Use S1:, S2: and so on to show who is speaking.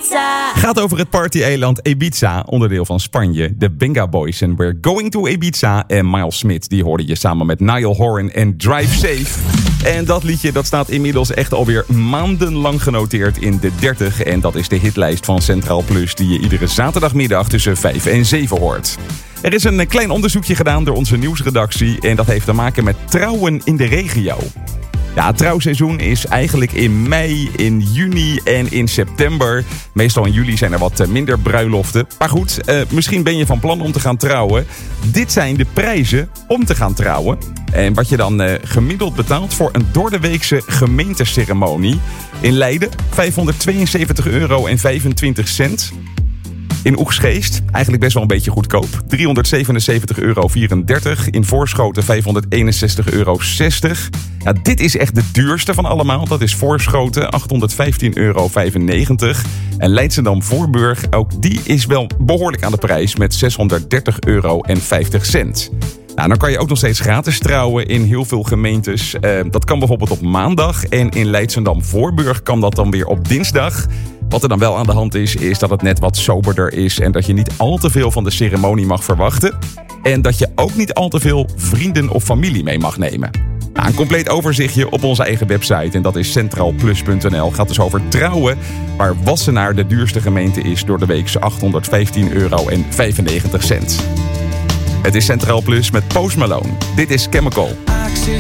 S1: Ibiza.
S2: Gaat over het party-eiland Ibiza, onderdeel van Spanje. De Benga Boys en We're Going to Ibiza. En Miles Smith, die hoorde je samen met Niall Horan en Drive Safe. En dat liedje dat staat inmiddels echt alweer maandenlang genoteerd in de 30. En dat is de hitlijst van Centraal Plus die je iedere zaterdagmiddag tussen 5 en 7 hoort. Er is een klein onderzoekje gedaan door onze nieuwsredactie. En dat heeft te maken met trouwen in de regio. Ja, het trouwseizoen is eigenlijk in mei, in juni en in september. Meestal in juli zijn er wat minder bruiloften. Maar goed, misschien ben je van plan om te gaan trouwen. Dit zijn de prijzen om te gaan trouwen. En wat je dan gemiddeld betaalt voor een doordeweekse gemeenteceremonie. In Leiden €572,25. In Oegstgeest, eigenlijk best wel een beetje goedkoop, €377,34. In Voorschoten €561,60. Ja, dit is echt de duurste van allemaal. Dat is Voorschoten, €815,95. En Leidschendam-Voorburg, ook die is wel behoorlijk aan de prijs met €630,50. Nou, dan kan je ook nog steeds gratis trouwen in heel veel gemeentes. Dat kan bijvoorbeeld op maandag. En in Leidschendam-Voorburg kan dat dan weer op dinsdag. Wat er dan wel aan de hand is dat het net wat soberder is. En dat je niet al te veel van de ceremonie mag verwachten. En dat je ook niet al te veel vrienden of familie mee mag nemen. Nou, een compleet overzichtje op onze eigen website. En dat is centraalplus.nl. Gaat dus over trouwen. Waar Wassenaar de duurste gemeente is door de week €815,95. Het is Centraal Plus met Post Malone. Dit is Chemical.